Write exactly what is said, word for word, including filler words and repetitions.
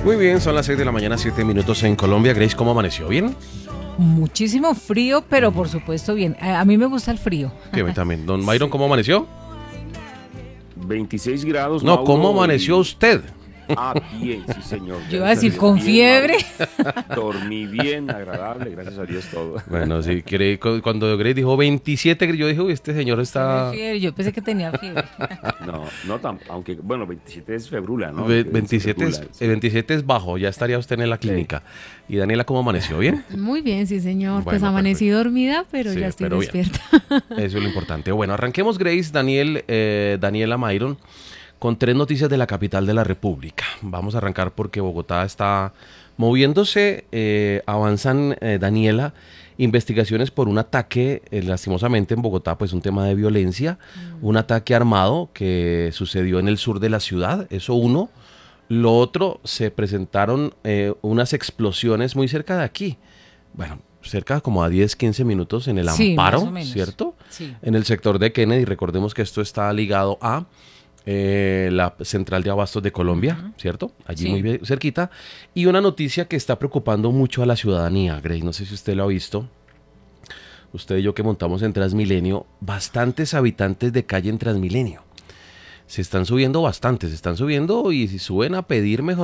Muy bien, son las seis de la mañana, siete minutos en Colombia. Grace, ¿cómo amaneció? ¿Bien? Muchísimo frío, pero por supuesto bien. A, a mí me gusta el frío. Sí, a mí también. Don Myron, ¿cómo amaneció? veintiséis grados. No, Mauro, ¿cómo amaneció y... usted? Ah, bien, sí, señor. Yo iba a decir, Gracias con Dios, fiebre. Bien, dormí bien, agradable, gracias a Dios todo. Bueno, sí, Grace, cuando Grace dijo veintisiete, yo dije, uy, este señor está... Fiebre, yo pensé que tenía fiebre. No, no tan, aunque, bueno, veintisiete es februla, ¿no? Ve- Es veintisiete, es, februla, sí. veintisiete es bajo, ya estaría usted en la clínica. ¿Y Daniela cómo amaneció? ¿Bien? Muy bien, sí, señor. Bueno, pues amanecí perfecto. dormida, pero Sí, ya estoy pero bien. despierta. Eso es lo importante. Bueno, arranquemos, Grace, Daniel, eh, Daniela Myron, con tres noticias de la capital de la República. Vamos a arrancar porque Bogotá está moviéndose, eh, avanzan, eh, Daniela, investigaciones por un ataque, eh, lastimosamente en Bogotá, pues un tema de violencia, mm. un ataque armado que sucedió en el sur de la ciudad, eso uno. Lo otro, se presentaron eh, unas explosiones muy cerca de aquí. Bueno, cerca como a diez, quince minutos en el Sí, Amparo, más o menos. ¿cierto? Sí. En el sector de Kennedy. Recordemos que esto está ligado a eh, la Central de Abastos de Colombia, uh-huh. ¿cierto? Allí Sí. muy bien, cerquita. Y una noticia que está preocupando mucho a la ciudadanía, Grace, no sé si usted lo ha visto. Usted y yo que montamos en Transmilenio, bastantes habitantes de calle en Transmilenio. Se están subiendo bastante, se están subiendo y si suben a pedir mejor